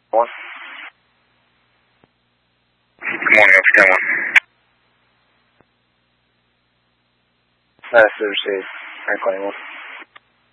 One. Good morning, Oxygen 1. That's the receive. Airplane 1.